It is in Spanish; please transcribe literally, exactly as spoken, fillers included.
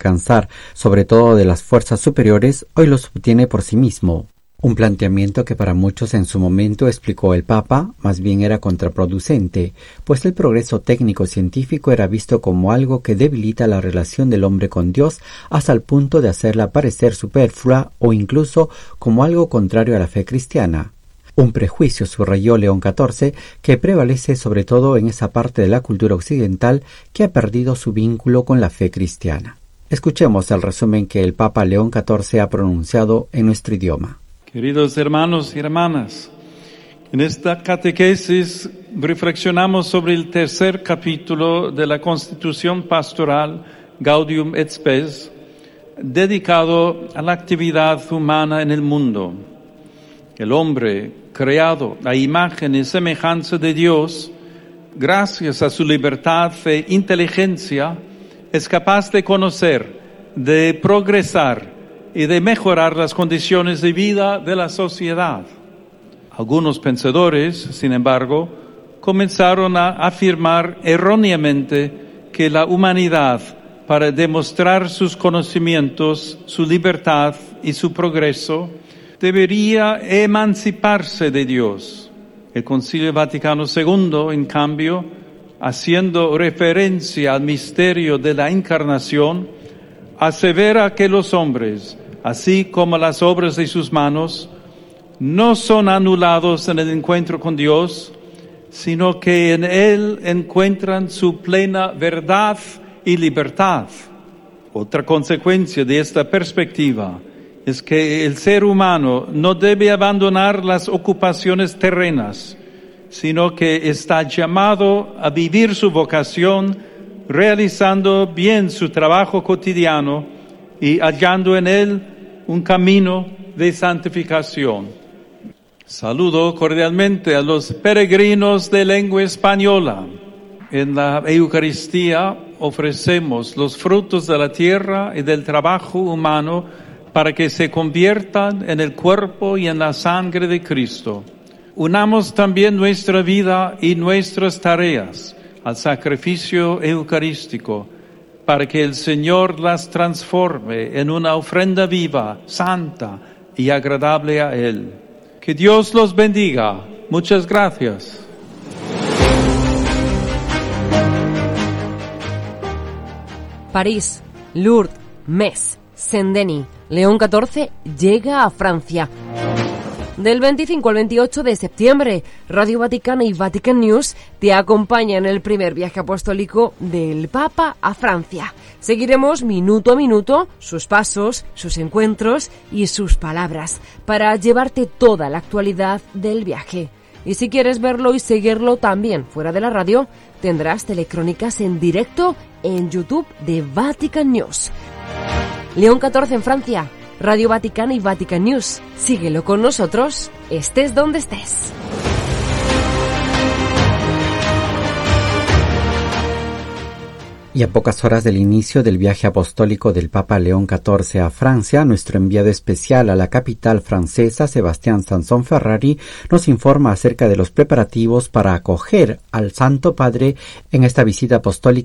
alcanzar, sobre todo de las fuerzas superiores, hoy los obtiene por sí mismo. Un planteamiento que para muchos en su momento, explicó el Papa, más bien era contraproducente, pues el progreso técnico-científico era visto como algo que debilita la relación del hombre con Dios hasta el punto de hacerla parecer superflua o incluso como algo contrario a la fe cristiana. Un prejuicio, subrayó León catorce, que prevalece sobre todo en esa parte de la cultura occidental que ha perdido su vínculo con la fe cristiana. Escuchemos el resumen que el Papa León catorce ha pronunciado en nuestro idioma. Queridos hermanos y hermanas, en esta catequesis reflexionamos sobre el tercer capítulo de la Constitución Pastoral Gaudium et Spes, dedicado a la actividad humana en el mundo. El hombre, creado a imagen y semejanza de Dios, gracias a su libertad e inteligencia, es capaz de conocer, de progresar y de mejorar las condiciones de vida de la sociedad. Algunos pensadores, sin embargo, comenzaron a afirmar erróneamente que la humanidad, para demostrar sus conocimientos, su libertad y su progreso, debería emanciparse de Dios. El Concilio Vaticano segundo, en cambio, haciendo referencia al misterio de la encarnación, asevera que los hombres, así como las obras de sus manos, no son anulados en el encuentro con Dios, sino que en Él encuentran su plena verdad y libertad. Otra consecuencia de esta perspectiva es que el ser humano no debe abandonar las ocupaciones terrenas, sino que está llamado a vivir su vocación realizando bien su trabajo cotidiano y hallando en él un camino de santificación. Saludo cordialmente a los peregrinos de lengua española. En la Eucaristía ofrecemos los frutos de la tierra y del trabajo humano para que se conviertan en el cuerpo y en la sangre de Cristo. Unamos también nuestra vida y nuestras tareas al sacrificio eucarístico, para que el Señor las transforme en una ofrenda viva, santa y agradable a Él. Que Dios los bendiga. Muchas gracias. París, Lourdes, Metz, Saint-Denis, León catorce llega a Francia. Del veinticinco al veintiocho de septiembre, Radio Vaticana y Vatican News te acompañan en el primer viaje apostólico del Papa a Francia. Seguiremos minuto a minuto sus pasos, sus encuentros y sus palabras para llevarte toda la actualidad del viaje. Y si quieres verlo y seguirlo también fuera de la radio, tendrás telecrónicas en directo en YouTube de Vatican News. León catorce en Francia, Radio Vaticana y Vatican News. Síguelo con nosotros, estés donde estés. Y a pocas horas del inicio del viaje apostólico del Papa León catorce a Francia, nuestro enviado especial a la capital francesa, Sebastián Sansón Ferrari, nos informa acerca de los preparativos para acoger al Santo Padre en esta visita apostólica